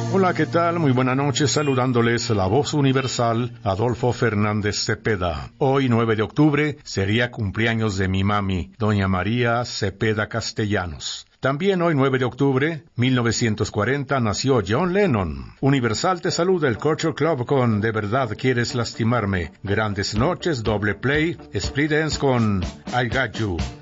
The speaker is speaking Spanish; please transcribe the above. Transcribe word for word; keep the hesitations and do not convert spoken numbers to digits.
Hola, ¿qué tal? Muy buenas noches, saludándoles la voz universal, Adolfo Fernández Cepeda. Hoy, nueve de octubre, sería cumpleaños de mi mami, doña María Cepeda Castellanos. También hoy, nueve de octubre, mil novecientos cuarenta, nació John Lennon. Universal te saluda el Culture Club con De verdad quieres lastimarme. Grandes noches, doble play, split ends con I Got You.